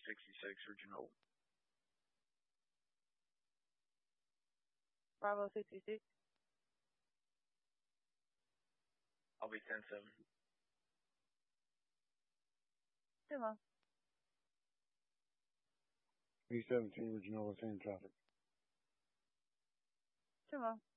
66 original. Bravo 66. I'll be 10-7. 对吗？ B-17 original, same traffic. 是吗？